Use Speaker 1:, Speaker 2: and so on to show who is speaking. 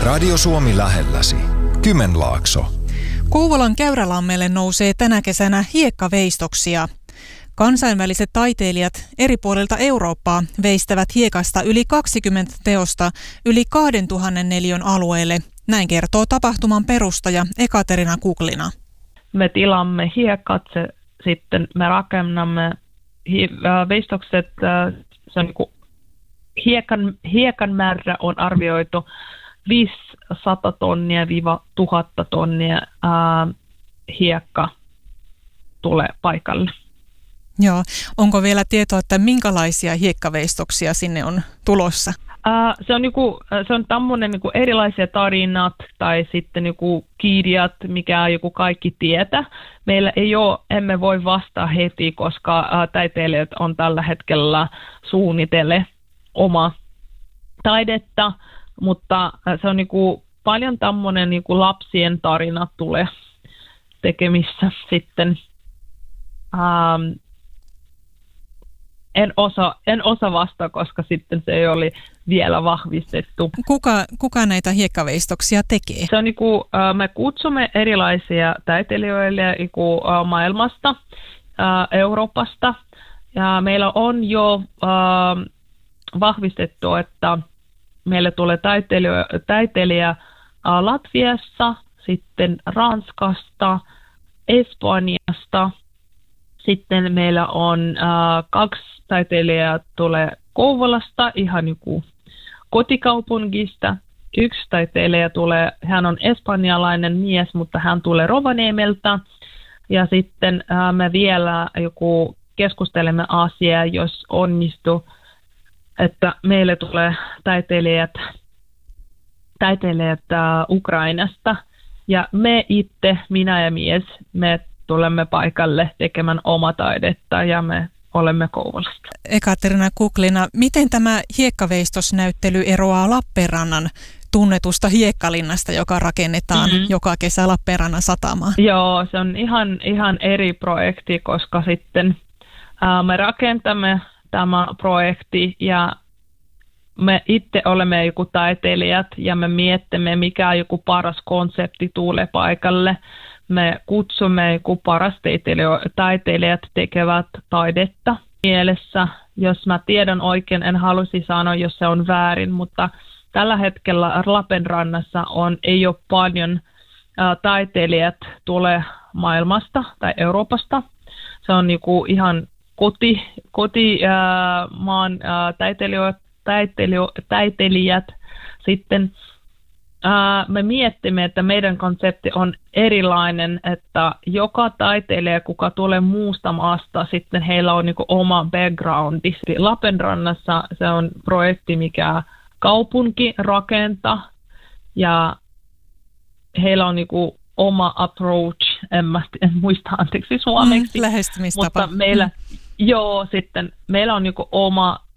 Speaker 1: Radio Suomi lähelläsi. Kymenlaakso.
Speaker 2: Kouvolan Käyrälammelle nousee tänä kesänä hiekkaveistoksia. Kansainväliset taiteilijat eri puolilta Eurooppaa veistävät hiekasta yli 20 teosta yli 2000 neliön alueelle. Näin kertoo tapahtuman perustaja Ekaterina Kuklina.
Speaker 3: Me tilamme hiekat, sitten me rakennamme veistokset. Se on niin kuin hiekan määrä on arvioitu 500 tonnia-1000 tonnia hiekka tulee paikalle.
Speaker 2: Joo. Onko vielä tietoa, että minkälaisia hiekkaveistoksia sinne on tulossa?
Speaker 3: Se on tämmöinen niin erilaisia tarinat tai sitten kirjat, mikä joku kaikki tietää. Meillä emme voi vastaa heti, koska taiteilijat on tällä hetkellä suunnitelle oma taidetta, mutta se on paljon tämmöinen lapsien tarinat tulee tekemissä sitten. En osaa vastaa, koska sitten se ei ole vielä vahvistettu.
Speaker 2: Kuka näitä hiekkaveistoksia tekee?
Speaker 3: Se on me kutsumme erilaisia taiteilijoille maailmasta, Euroopasta. Ja meillä on jo vahvistettu, että meille tulee taiteilija Latviassa, sitten Ranskasta, Espanjasta. Sitten meillä on 2 taiteilijaa tulee Kouvolasta, ihan kotikaupungista. 1 taiteilija tulee, hän on espanjalainen mies, mutta hän tulee Rovaniemeltä. Ja sitten me vielä keskustelemme asiaa, jos onnistuu, että meille tulee taiteilijat Ukrainasta. Ja me itse, minä ja mies, me tulemme paikalle tekemään omaa taidetta ja me olemme Kouvolasta.
Speaker 2: Ekaterina Kuklina, miten tämä hiekkaveistosnäyttely eroaa Lappeenrannan tunnetusta hiekkalinnasta, joka rakennetaan joka kesä Lappeenrannan satamaan?
Speaker 3: Joo, se on ihan eri projekti, koska sitten me rakentamme tämä projekti ja me itse olemme joku taiteilijat ja me mietimme, mikä joku paras konsepti tulee paikalle. Me kutsumme paras taiteilijat tekevät taidetta mielessä. Jos mä tiedän oikein, en halusi sanoa, jos se on väärin, mutta tällä hetkellä Lappeenrannassa ei ole paljon taiteilijat tulee maailmasta tai Euroopasta. Se on ihan kotimaan taiteilijat sitten. Me miettimme, että meidän konsepti on erilainen, että joka taiteilija, kuka tulee muusta maasta, sitten heillä on oma backgroundi. Lappeenrannassa se on projekti, mikä kaupunki rakentaa ja heillä on oma approach, en muista anteeksi suomeksi.
Speaker 2: Lähestymistapa.
Speaker 3: Mutta sitten meillä on oma